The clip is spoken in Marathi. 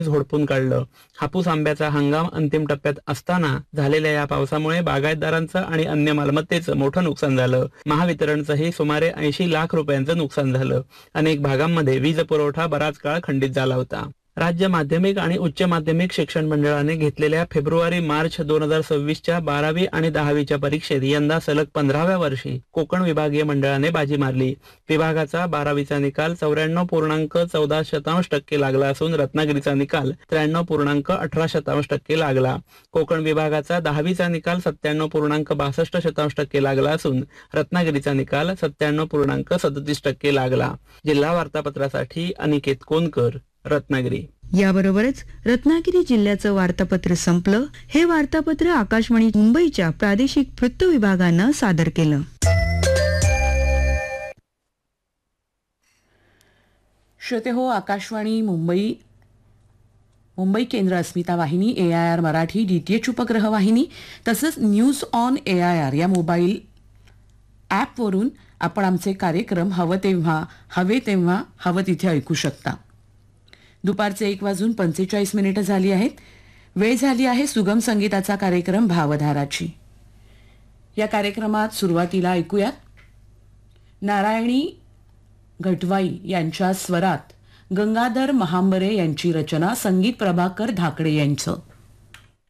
झोडपून काढलं. हापूस आंब्याचा हंगाम अंतिम टप्प्यात असताना झालेल्या या पावसामुळे बागायतदारांचं आणि अन्य मालमत्तेचं मोठं नुकसान झालं. महावितरणचंही सुमारे 80 लाख रुपयांचं नुकसान झालं. अनेक भागांमध्ये वीज पुरवठा बराच काळ खंडित झाला होता. राज्य माध्यमिक आणि उच्च माध्यमिक शिक्षण मंडळाने घेतलेल्या फेब्रुवारी-मार्च 2026च्या 12वी आणि 10वीच्या परीक्षेत यंदा सलग 15व्या वर्षी कोकण विभागीय मंडळाने बाजी मारली. विभागाचा 12वीचा निकाल 94.14% लागला असून रत्नागिरीचा निकाल 93.18% लागला. कोकण विभागाचा 10वीचा निकाल 97.62% लागला असून रत्नागिरीचा निकाल 97.37% लागला. जिल्हा वार्तापत्रासाठी अनिकेत कोनकर, रत्नागिरी. याबरोबरच रत्नागिरी जिल्ह्याचं वार्तापत्र संपलं. हे वार्तापत्र आकाशवाणी मुंबईच्या प्रादेशिक वृत्त विभागानं सादर केलं. श्रोते हो, आकाशवाणी मुंबई केंद्र अस्मिता वाहिनी, AIR मराठी DTH उपग्रह वाहिनी तसंच न्यूज ऑन AIR या मोबाईल ॲपवरून आपण आमचे कार्यक्रम हवे तेव्हा हवं तिथे ऐकू शकता. दुपारचे 1:45 झाली आहेत. वेळ झाली आहे सुगम संगीताचा कार्यक्रम भावधाराची. या कार्यक्रमात सुरुवातीला ऐकूयात नारायणी घटवाई यांच्या स्वरात गंगाधर महांबरे यांची रचना, संगीत प्रभाकर धाकडे यांचं.